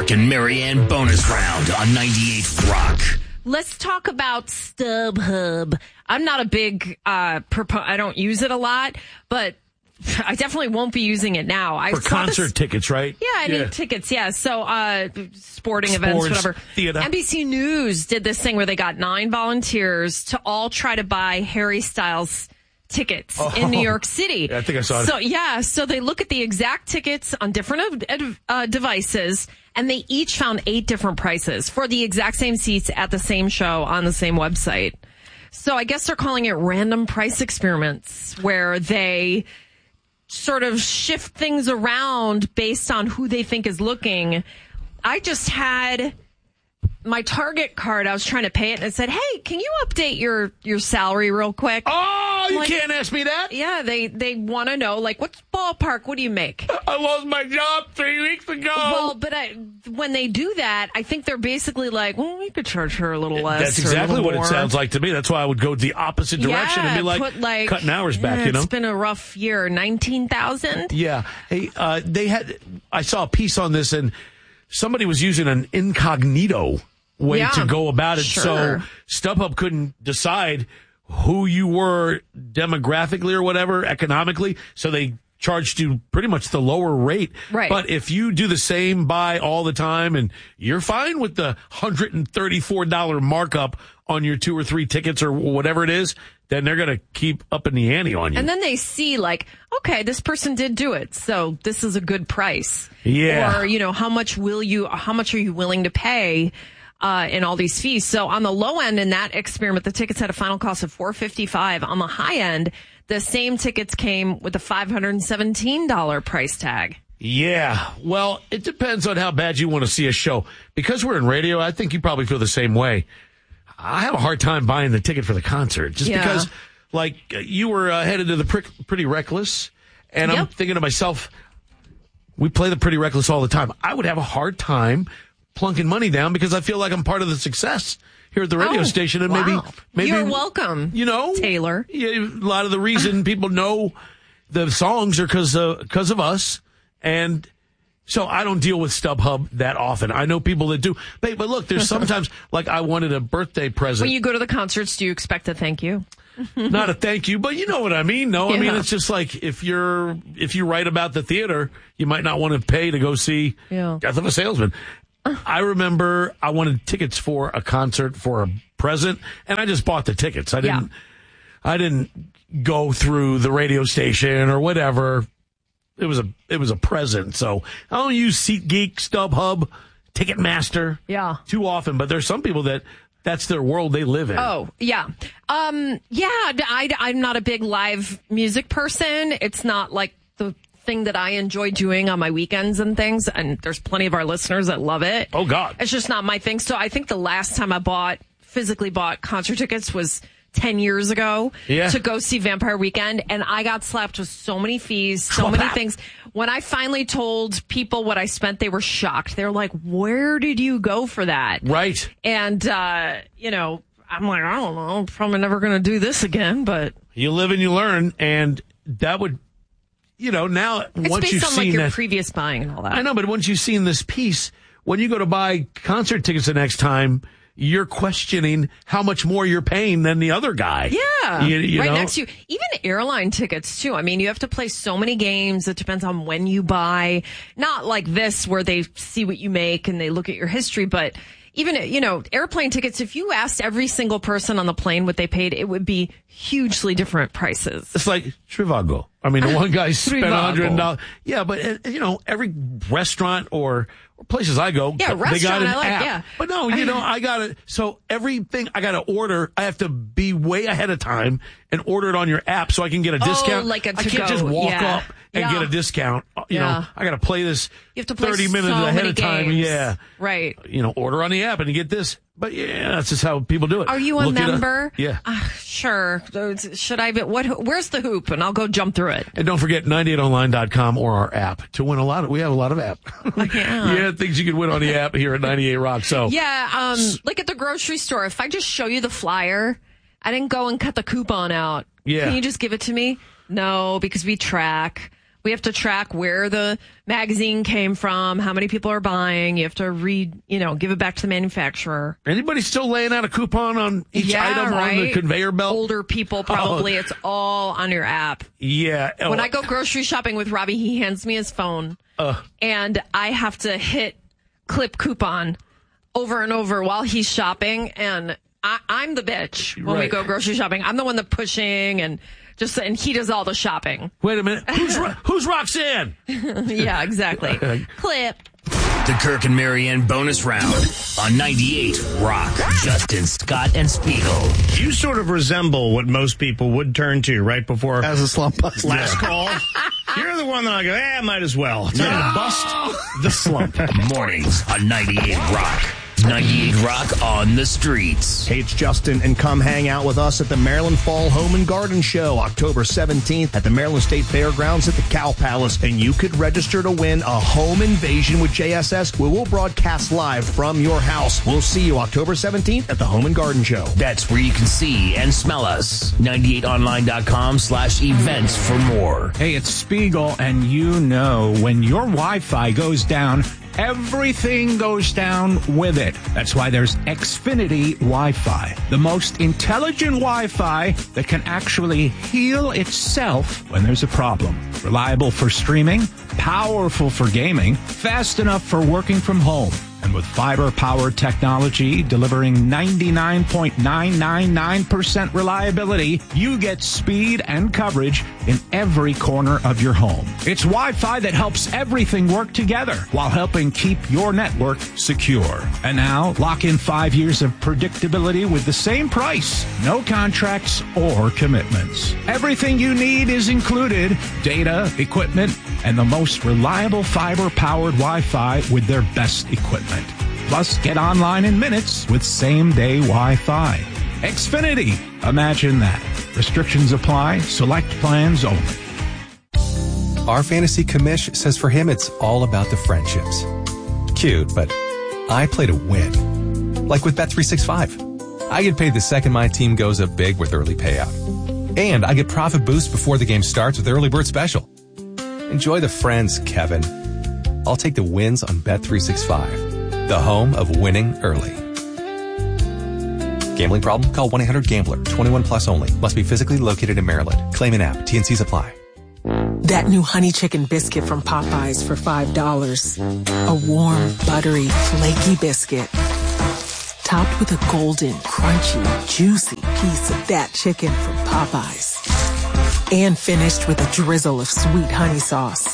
Mark and Marianne bonus round on 98 Rock. Let's talk about StubHub. I'm not a big I don't use it a lot, but I definitely won't be using it now. For concert tickets, right? Yeah, I need tickets, yeah. So, sporting events, whatever. Theater. NBC News did this thing where they got 9 volunteers to all try to buy Harry Styles tickets in New York City. Yeah, I think I saw it. So they look at the exact tickets on different devices, and they each found 8 different prices for the exact same seats at the same show on the same website. So I guess they're calling it random price experiments, where they sort of shift things around based on who they think is looking. I just had my Target card. I was trying to pay it, and it said, "Hey, can you update your salary real quick?" Oh, you can't ask me that? Yeah, they want to know, like, what's ballpark? What do you make? I lost my job 3 weeks ago. Well, but when they do that, I think they're basically like, well, we could charge her a little less. That's exactly what more. it sounds like to me. That's why I would go the opposite direction and be like, cutting hours back, It's been a rough year. 19,000? Yeah. Hey, I saw a piece on this, and somebody was using an incognito way to go about it. Sure. So StubHub couldn't decide who you were demographically or whatever, economically. So they charged you pretty much the lower rate. Right. But if you do the same buy all the time and you're fine with the $134 markup on your 2 or 3 tickets or whatever it is, then they're going to keep upping the ante on you. And then they see, like, okay, this person did do it, so this is a good price. Yeah. Or, how much are you willing to pay in all these fees? So on the low end in that experiment, the tickets had a final cost of $455. On the high end, the same tickets came with a $517 price tag. Yeah. Well, it depends on how bad you want to see a show. Because we're in radio, I think you probably feel the same way. I have a hard time buying the ticket for the concert just because, like, you were headed to the Pretty Reckless, and I'm thinking to myself, we play the Pretty Reckless all the time. I would have a hard time plunking money down because I feel like I'm part of the success here at the radio station, and maybe you're welcome. Taylor. Yeah, a lot of the reason people know the songs are because of us, and so I don't deal with StubHub that often. I know people that do. But look, there's sometimes, like, I wanted a birthday present. When you go to the concerts, do you expect a thank you? Not a thank you, but you know what I mean. No, I mean, it's just like if you write about the theater, you might not want to pay to go see Death of a Salesman. I remember I wanted tickets for a concert for a present, and I just bought the tickets. I didn't go through the radio station or whatever. It was a present. So I don't use SeatGeek, StubHub, Ticketmaster too often, but there's some people that's their world they live in. Oh, yeah. I'm not a big live music person. It's not like the thing that I enjoy doing on my weekends and things, and there's plenty of our listeners that love it. Oh, God. It's just not my thing. So I think the last time I physically bought concert tickets was 10 years ago to go see Vampire Weekend, and I got slapped with so many fees, so many things. When I finally told people what I spent, they were shocked. They're like, where did you go for that? Right. And, I'm like, I don't know. I'm probably never going to do this again, but. You live and you learn, and that would, now it's once you've based on seen like your that, previous buying and all that. I know, but once you've seen this piece, when you go to buy concert tickets the next time, you're questioning how much more you're paying than the other guy. Yeah. You right know? next to you. Even airline tickets, too. I mean, you have to play so many games. It depends on when you buy. Not like this where they see what you make and they look at your history, but even, airplane tickets, if you asked every single person on the plane what they paid, it would be hugely different prices. It's like Trivago. I mean, the one guy spent $100. Yeah, but, every restaurant or places I go, they got an app. Yeah. But no, I got it. So everything I got to order, I have to be way ahead of time and order it on your app so I can get a discount. Like a I can't just walk up and get a discount. I got to play this you have to play 30 minutes ahead of time. Games. Yeah. Right. Order on the app and you get this. But that's just how people do it. Are you a member? Yeah. Sure. Should I be? Where's the hoop? And I'll go jump through it. And don't forget 98online.com or our app to win we have a lot of app. Yeah. Things you can win on the app here at 98 Rock. So like at the grocery store, if I just show you the flyer, I didn't go and cut the coupon out. Yeah. Can you just give it to me? No, because we track We have to track where the magazine came from, how many people are buying. You have to give it back to the manufacturer. Anybody still laying out a coupon on each item on the conveyor belt? Older people, probably. It's all on your app. Yeah. When I go grocery shopping with Robbie, he hands me his phone, and I have to hit clip coupon over and over while he's shopping, and I'm the bitch when we go grocery shopping. I'm the one that's pushing and he does all the shopping. Wait a minute. Who's Roxanne? Yeah, exactly. Clip. The Kirk and Marianne bonus round on 98 Rock. Justin, Scott, and Spiegel. You sort of resemble what most people would turn to right before as a slump buster. Last call. You're the one that I go, might as well. Time to bust the slump. Mornings on 98 Rock. 98 Rock on the streets. Hey, it's Justin, and come hang out with us at the Maryland Fall Home and Garden Show, October 17th at the Maryland State Fairgrounds at the Cow Palace. And you could register to win a home invasion with JSS, where we'll broadcast live from your house. We'll see you October 17th at the Home and Garden Show. That's where you can see and smell us. 98online.com/events for more. Hey, it's Spiegel, and you know when your Wi-Fi goes down, everything goes down with it. That's why there's Xfinity Wi-Fi, the most intelligent Wi-Fi that can actually heal itself when there's a problem. Reliable for streaming, powerful for gaming, fast enough for working from home. And with fiber-powered technology delivering 99.999% reliability, you get speed and coverage in every corner of your home. It's Wi-Fi that helps everything work together while helping keep your network secure. And now, lock in 5 years of predictability with the same price. No contracts or commitments. Everything you need is included: data, equipment, and the most reliable fiber-powered Wi-Fi with their best equipment. Plus, get online in minutes with same-day Wi-Fi. Xfinity. Imagine that. Restrictions apply. Select plans only. Our fantasy commish says for him it's all about the friendships. Cute, but I play to win. Like with Bet365. I get paid the second my team goes up big with early payout. And I get profit boost before the game starts with Early Bird Special. Enjoy the friends, Kevin. I'll take the wins on Bet365, the home of winning early. Gambling problem? Call 1-800-GAMBLER. 21 plus only. Must be physically located in Maryland. Claim in app. T&Cs apply. That new honey chicken biscuit from Popeyes for $5. A warm, buttery, flaky biscuit. Topped with a golden, crunchy, juicy piece of that chicken from Popeyes. And finished with a drizzle of sweet honey sauce.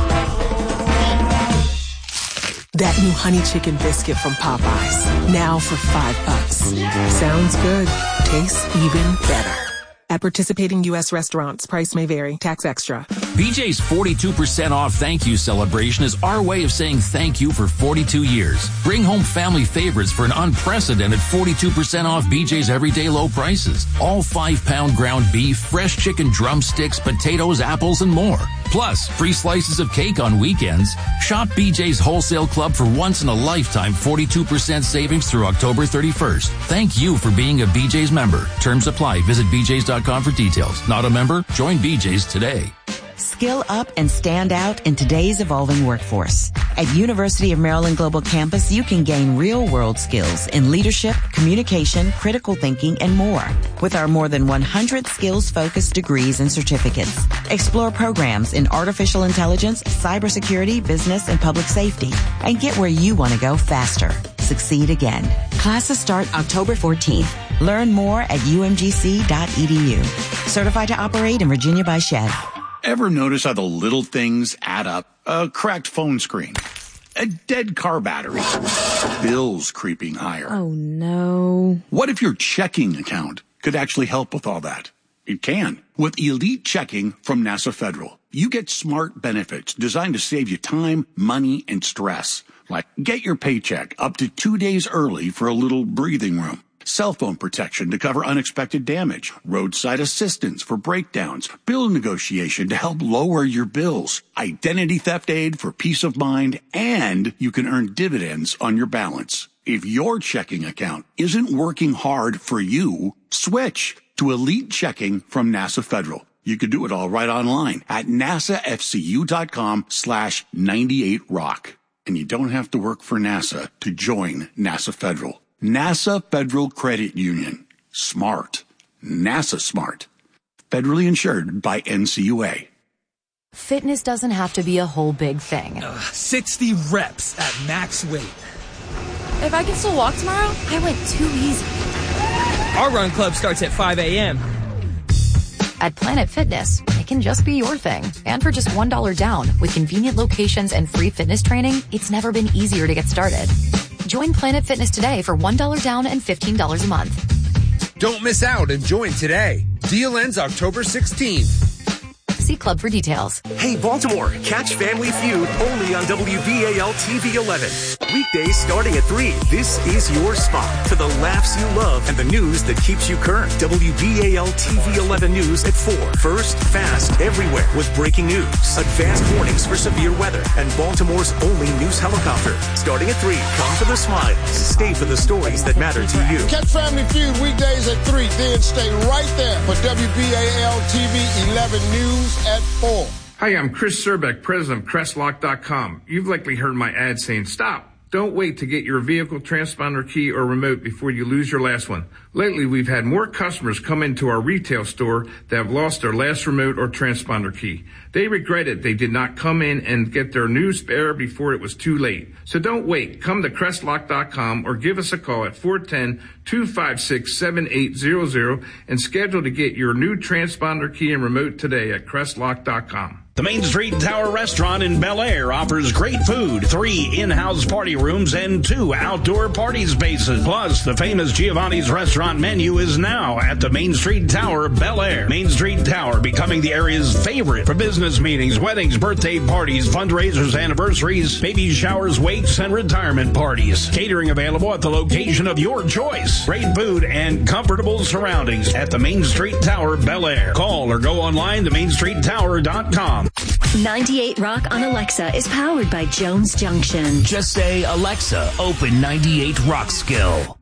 That new honey chicken biscuit from Popeyes. Now for $5. Sounds good. Tastes even better. At participating U.S. restaurants, price may vary. Tax extra. BJ's 42% off thank you celebration is our way of saying thank you for 42 years. Bring home family favorites for an unprecedented 42% off BJ's everyday low prices. All 5-pound ground beef, fresh chicken drumsticks, potatoes, apples, and more. Plus, free slices of cake on weekends. Shop BJ's Wholesale Club for once-in-a-lifetime 42% savings through October 31st. Thank you for being a BJ's member. Terms apply. Visit BJ's.com for details. Not a member? Join BJ's today. Skill up and stand out in today's evolving workforce. At University of Maryland Global Campus, you can gain real-world skills in leadership, communication, critical thinking, and more. With our more than 100 skills-focused degrees and certificates. Explore programs in artificial intelligence, cybersecurity, business, and public safety. And get where you want to go faster. Succeed again. Classes start October 14th. Learn more at umgc.edu. Certified to operate in Virginia by Chev. Ever notice how the little things add up? A cracked phone screen, a dead car battery, bills creeping higher. Oh, no. What if your checking account could actually help with all that? It can. With Elite Checking from NASA Federal, you get smart benefits designed to save you time, money, and stress. Like get your paycheck up to 2 days early for a little breathing room. Cell phone protection to cover unexpected damage, roadside assistance for breakdowns, bill negotiation to help lower your bills, identity theft aid for peace of mind, and you can earn dividends on your balance. If your checking account isn't working hard for you, switch to Elite Checking from NASA Federal. You could do it all right online at nasafcu.com/98rock. And you don't have to work for NASA to join NASA Federal. NASA Federal Credit Union. Smart. NASA smart. Federally insured by NCUA. Fitness doesn't have to be a whole big thing. 60 reps at max weight. If I can still walk tomorrow, I went too easy. Our run club starts at 5 a.m. At Planet Fitness, it can just be your thing. And for just $1 down, with convenient locations and free fitness training, it's never been easier to get started. Join Planet Fitness today for $1 down and $15 a month. Don't miss out and join today. Deal ends October 16th. See Club for details. Hey, Baltimore, catch Family Feud only on WBAL TV 11. Weekdays starting at 3. This is your spot for the laughs you love and the news that keeps you current. WBAL TV 11 News at 4. First, fast, everywhere with breaking news, advanced warnings for severe weather, and Baltimore's only news helicopter. Starting at 3, come for the smiles, stay for the stories that matter to you. Catch Family Feud weekdays at 3, then stay right there for WBAL TV 11 News at 4. Hi, I'm Chris Serbeck, president of Crestlock.com. You've likely heard my ad saying, stop. Don't wait to get your vehicle transponder key or remote before you lose your last one. Lately, we've had more customers come into our retail store that have lost their last remote or transponder key. They regretted they did not come in and get their new spare before it was too late. So don't wait. Come to Crestlock.com or give us a call at 410-256-7800 and schedule to get your new transponder key and remote today at Crestlock.com. The Main Street Tower Restaurant in Bel Air offers great food, 3 in-house party rooms, and 2 outdoor party spaces. Plus, the famous Giovanni's restaurant menu is now at the Main Street Tower, Bel Air. Main Street Tower becoming the area's favorite for business meetings, weddings, birthday parties, fundraisers, anniversaries, baby showers, wakes, and retirement parties. Catering available at the location of your choice. Great food and comfortable surroundings at the Main Street Tower, Bel Air. Call or go online to mainstreettower.com. 98 Rock on Alexa is powered by Jones Junction. Just say, Alexa, open 98 Rock Skill.